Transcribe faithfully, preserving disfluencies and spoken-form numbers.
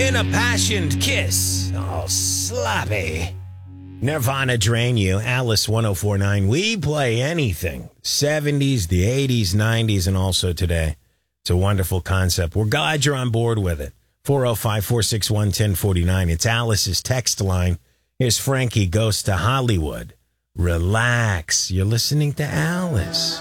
In a passioned kiss. Oh, sloppy. Nirvana Drain You, Alice ten forty-nine. We play anything. seventies, the eighties, nineties, and also today. It's a wonderful concept. We're glad you're on board with it. four oh five, four six one, one oh four nine. It's Alice's text line. Here's Frankie Goes to Hollywood. Relax. You're listening to Alice.